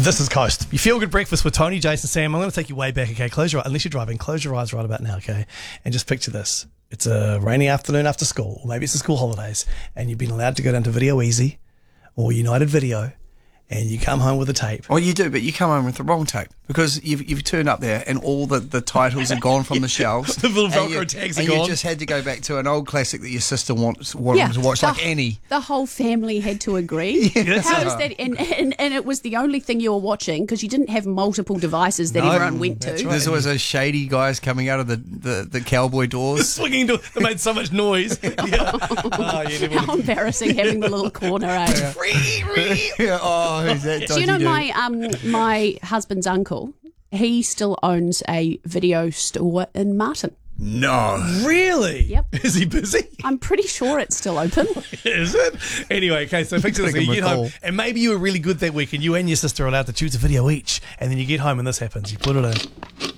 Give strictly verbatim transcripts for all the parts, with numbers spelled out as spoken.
This is Coast. You feel good breakfast with Tony, Jason, Sam. I'm going to take you way back, okay? Close your eyes, unless you're driving, close your eyes right about now, okay? And just picture this. It's a rainy afternoon after school, or maybe it's the school holidays, and you've been allowed to go down to Video Easy or United Video, and you come home with a tape. Oh, you do, but you come home with the wrong tape because you've you've turned up there and all the, the titles are gone from the shelves. The little and Velcro you, tags are and gone. you just had to go back to an old classic that your sister wants wanted Yeah, to watch, the- like Annie. The whole family had to agree. Yes. How does that? And, and and it was the only thing you were watching because you didn't have multiple devices that No, everyone went to. that's right. There's always those shady guys coming out of the, the, the cowboy doors. Swinging door that made so much noise. Yeah. Oh, you never How embarrassing having the little corner, eh? Yeah, oh, who's that Do you know dodgy my um my husband's uncle? He still owns a video store in Martin. dude? No. Really? Yep. Is he busy? I'm pretty sure it's still open. Is it? Anyway, okay, so picture this. Give You him a get home, call. and maybe you were really good that week, and you and your sister are allowed to choose a video each, and then you get home and this happens. You put it in.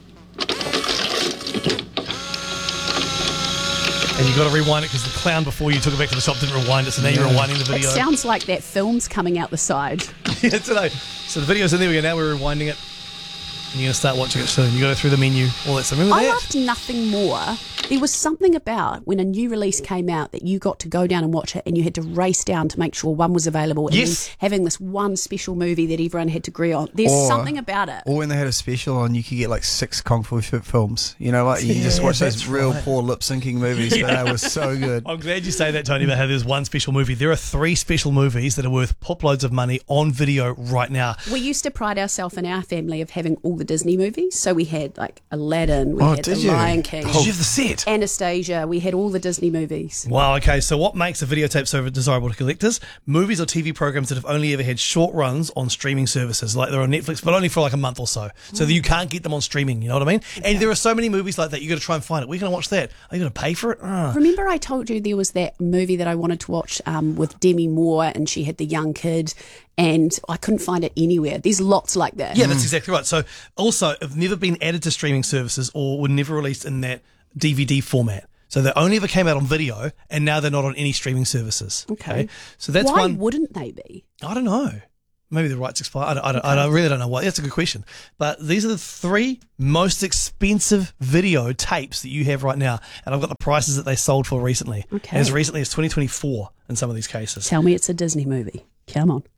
And you got to rewind it because the clown before you took it back to the shop didn't rewind it, so now you're rewinding the It video. sounds like that film's coming out the side. Yeah, today. So the video's in there. We go. Now we're rewinding it. And you're going to start watching it soon. You go through the menu, all that stuff. Remember I that? loved nothing more. There was something about when a new release came out that you got to go down and watch it and you had to race down to make sure one was available. And Yes. then having this one special movie that everyone had to agree on. There's Or- something about it. Or when they had a special on, you could get like six Kung Fu f- films. You know, like you Yeah, just watch those that's real right. poor lip syncing movies, but they were so good. I'm glad you say that, Tony, about how there's one special movie. There are three special movies that are worth pop loads of money on video right now. We used to pride ourselves in our family of having all the Disney movies. So we had like Aladdin, we Oh, had The did you? Lion King, Did you have the set? Anastasia, we had all the Disney movies. Wow, okay, so what makes a videotape so desirable to collectors? Movies or T V programs that have only ever had short runs on streaming services, like they're on Netflix, but only for like a month or so. So that you can't get them on streaming, you know what I mean? And there are so many movies like that, you got to try and find it. We're going to watch that. Are you going to pay for it? Ah. Remember I told you there was that movie that I wanted to watch um, with Demi Moore and she had the young kid and I couldn't find it anywhere. There's lots like that. Yeah, that's exactly right. So also, have never been added to streaming services or were never released in that D V D format. So they only ever came out on video, and now they're not on any streaming services. Okay. So that's Why one. wouldn't they be? I don't know. Maybe the rights expire. I, don't, I, don't, I don't- really don't know why. That's a good question. But these are the three most expensive video tapes that you have right now, and I've got the prices that they sold for recently. Okay. As recently as twenty twenty-four in some of these cases. Tell me it's a Disney movie. Come on.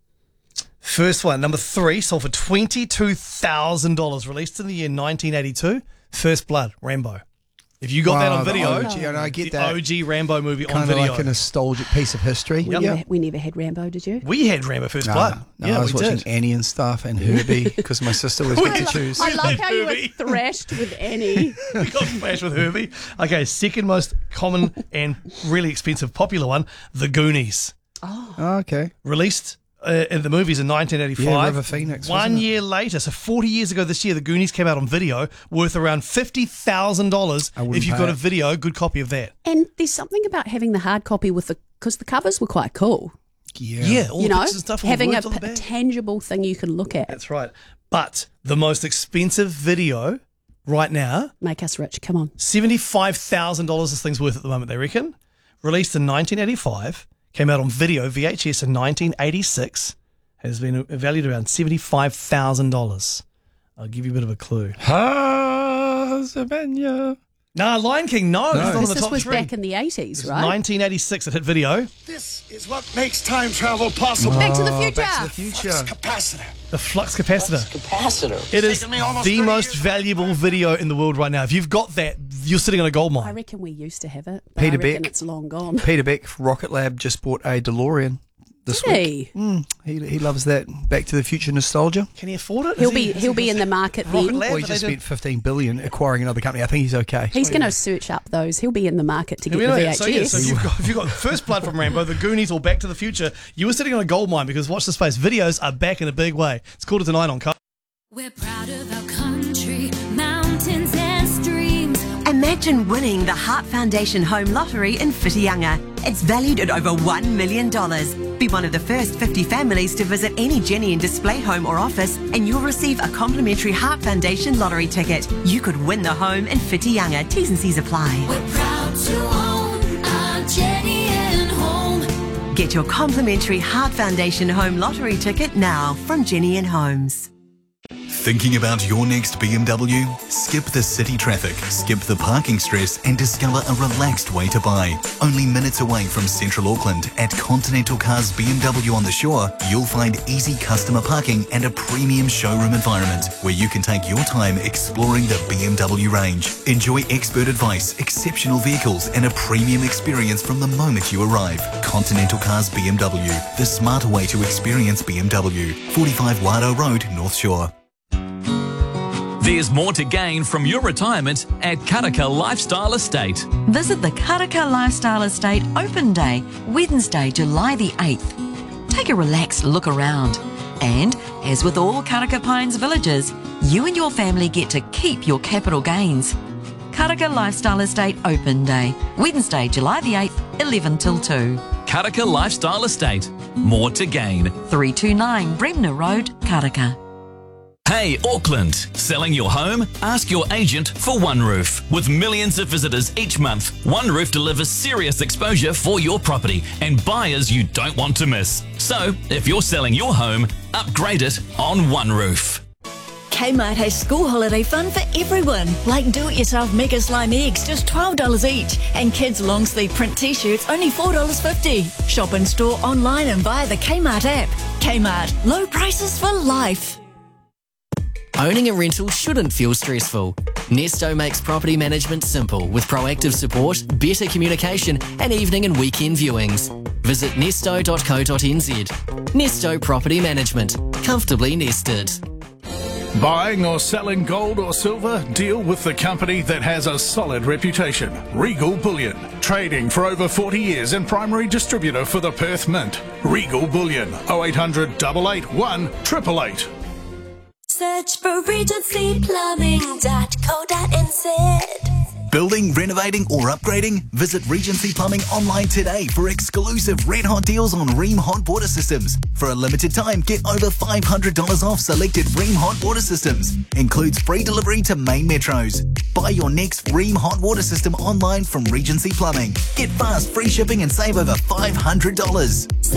First one, number three, sold for twenty-two thousand dollars. Released in the year nineteen eighty-two. First Blood, Rambo. If you got that Wow, on the video, O G, and I get the that. O G Rambo movie on Kind of video. like a nostalgic piece of history. We, never, we never had Rambo, did you? we had Rambo First Nah, Blood. no, yeah, I was we watching did. Annie and stuff and Herbie because my sister was get to choose. I love how you were Movie. thrashed with Annie. We got flashed with Herbie. Okay, second most common and really expensive popular one, The Goonies. Oh, okay. Released uh, in the movies in nineteen eighty-five. Yeah, River Phoenix, One wasn't it? year later, so forty years ago this year, The Goonies came out on video, worth around fifty thousand dollars. I wouldn't If you've pay got a it. video, good copy of that. And there's something about having the hard copy with the, because the covers were quite cool. Yeah. Yeah, all you the know, pictures and stuff. all the having a, words on the p- back. tangible thing you can look at. That's right. But the most expensive video right now, Make us rich. Come on. seventy-five thousand dollars this thing's worth at the moment, they reckon. Released in nineteen eighty-five, came out on video, V H S in nineteen eighty-six, has been valued around seventy-five thousand dollars. I'll give you a bit of a clue. Hazabanya. Nah, Lion King, no. It's not in Because the this top was three. back in the eighties, right? nineteen eighty-six, it hit video. This is what makes time travel possible. Back to the future. Back to the future. Capacitor. The flux capacitor. Capacitor. It is taken me almost the thirty most years. valuable video in the world right now. If you've got that, you're sitting on a gold I mine. reckon we used to have it. But Peter I reckon Beck. it's long gone. Peter Beck, Rocket Lab, just bought a DeLorean this week. Hey, Mm, he, he loves that Back to the Future nostalgia. Can he afford it? he'll Is be he- he'll be in the market Rocket then. Lab? Well, he But just they do- spent fifteen billion dollars acquiring another company. I think he's okay. He's going to search up those. He'll be in the market to get You the know, V yeah, H S. so, yeah, so you've got, if you've got First Blood from Rambo, The Goonies, or Back to the Future, you were sitting on a gold mine because watch the space. Videos are back in a big way. It's called it tonight on Coast. We're proud of our country, mountains and streams. Imagine winning the Heart Foundation Home Lottery in Whitianga. It's valued at over one million dollars. Be one of the first fifty families to visit any Jenny and Display home or office, and you'll receive a complimentary Heart Foundation lottery ticket. You could win the home in Whitianga. T's and C's apply. We're proud to own our Jenny and Home. Get your complimentary Heart Foundation Home Lottery ticket now from Jenny and Homes. Thinking about your next B M W? Skip the city traffic, skip the parking stress and discover a relaxed way to buy. Only minutes away from Central Auckland at Continental Cars B M W on the Shore, you'll find easy customer parking and a premium showroom environment where you can take your time exploring the B M W range. Enjoy expert advice, exceptional vehicles and a premium experience from the moment you arrive. Continental Cars B M W, the smarter way to experience B M W. forty-five Wado Road, North Shore. There's more to gain from your retirement at Karaka Lifestyle Estate. Visit the Karaka Lifestyle Estate Open Day, Wednesday, July the eighth. Take a relaxed look around. And, as with all Karaka Pines villages, you and your family get to keep your capital gains. Karaka Lifestyle Estate Open Day, Wednesday, July the eighth, eleven till two. Karaka Lifestyle Estate. More to gain. three two nine Bremner Road, Karaka. Hey Auckland, selling your home? Ask your agent for OneRoof. With millions of visitors each month, OneRoof delivers serious exposure for your property and buyers you don't want to miss. So, if you're selling your home, upgrade it on OneRoof. Kmart has school holiday fun for everyone, like do-it-yourself Mega Slime eggs, just twelve dollars each, and kids' long-sleeve print t-shirts, only four dollars fifty. Shop in store, online and via the Kmart app. Kmart, low prices for life. Owning a rental shouldn't feel stressful. Nesto makes property management simple with proactive support, better communication and evening and weekend viewings. Visit nesto dot co dot n z. Nesto Property Management. Comfortably nested. Buying or selling gold or silver? Deal with the company that has a solid reputation. Regal Bullion. Trading for over forty years and primary distributor for the Perth Mint. Regal Bullion. oh eight hundred, eight eight one, eight eight eight. Search for regency plumbing dot co dot n z. Building, renovating or upgrading? Visit Regency Plumbing online today for exclusive red hot deals on Rheem hot water systems. For a limited time, get over five hundred dollars off selected Rheem hot water systems. Includes free delivery to main metros. Buy your next Rheem hot water system online from Regency Plumbing. Get fast, free shipping and save over five hundred dollars.